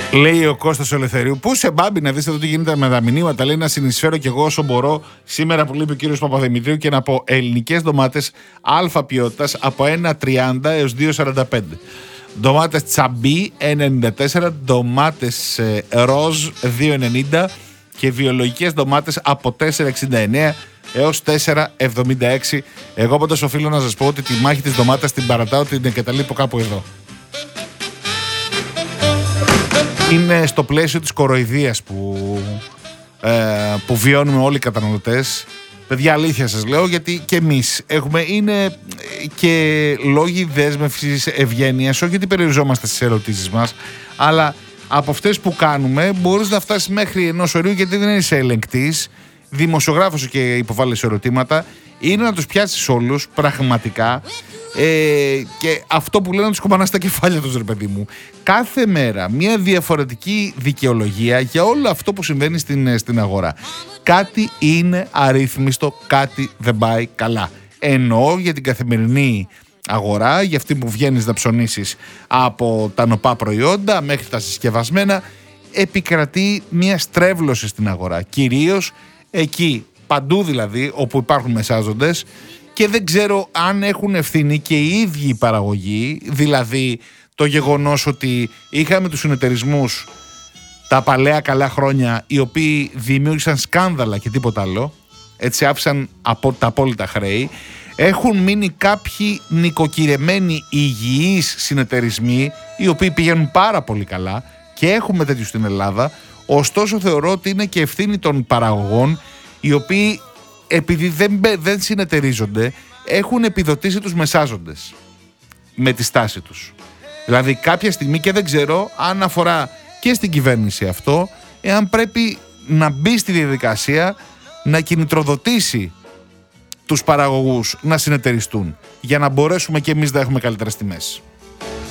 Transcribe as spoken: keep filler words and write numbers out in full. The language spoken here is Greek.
Λέει ο Κώστας Ελευθερίου. Πού σε μπάμπι να δεις εδώ τι γίνεται με τα μηνύματα. Λέει να συνεισφέρω κι εγώ όσο μπορώ σήμερα που λείπει ο κύριος Παπαδημητρίου και να πω ελληνικές ντομάτες αλφα ποιότητας από ένα τριάντα έως δύο σαράντα πέντε. Ντομάτες τσαμπί ένα ενενήντα τέσσερα, ντομάτες ε, ροζ δύο ενενήντα και βιολογικές ντομάτες από τέσσερα εξήντα εννέα έως τέσσερα εβδομήντα έξι. Εγώ πάντως οφείλω να σας πω ότι τη μάχη της ντομάτας την παρατάω, την εγκαταλείπω κάπου εδώ. Είναι στο πλαίσιο της κοροϊδίας που, ε, που βιώνουμε όλοι οι καταναλωτές. Παιδιά, αλήθεια σας λέω, γιατί και εμείς έχουμε, είναι και λόγοι δέσμευσης ευγένειας, όχι ότι περιοριζόμαστε στις ερωτήσεις μας, αλλά από αυτές που κάνουμε μπορείς να φτάσεις μέχρι ενός ορίου, γιατί δεν είσαι ελεγκτής, δημοσιογράφος και υποβάλλεις ερωτήματα, είναι να τους πιάσεις όλους πραγματικά. Ε, και αυτό που λένε να τους κομμανάς τα κεφάλια τους, ρε παιδί μου. Κάθε μέρα μια διαφορετική δικαιολογία για όλο αυτό που συμβαίνει στην, στην αγορά. Κάτι είναι αρρύθμιστο, κάτι δεν πάει καλά. Εννοώ για την καθημερινή αγορά, για αυτή που βγαίνεις να ψωνίσεις από τα νοπά προϊόντα μέχρι τα συσκευασμένα. Επικρατεί μια στρέβλωση στην αγορά, κυρίως εκεί, παντού δηλαδή, όπου υπάρχουν μεσάζοντες. Και δεν ξέρω αν έχουν ευθύνη και οι ίδιοι οι παραγωγοί, δηλαδή το γεγονός ότι είχαμε τους συνεταιρισμούς τα παλαιά καλά χρόνια, οι οποίοι δημιούργησαν σκάνδαλα και τίποτα άλλο, έτσι άφησαν από τα απόλυτα χρέη. Έχουν μείνει κάποιοι νοικοκυρεμένοι υγιείς συνεταιρισμοί, οι οποίοι πηγαίνουν πάρα πολύ καλά και έχουμε τέτοιους στην Ελλάδα. Ωστόσο θεωρώ ότι είναι και ευθύνη των παραγωγών, οι οποίοι, επειδή δεν, δεν συνεταιρίζονται, έχουν επιδοτήσει τους μεσάζοντες με τη στάση τους. Δηλαδή κάποια στιγμή, και δεν ξέρω αν αφορά και στην κυβέρνηση αυτό, εάν πρέπει να μπει στη διαδικασία να κινητροδοτήσει τους παραγωγούς να συνεταιριστούν, για να μπορέσουμε και εμείς να έχουμε καλύτερες τιμές.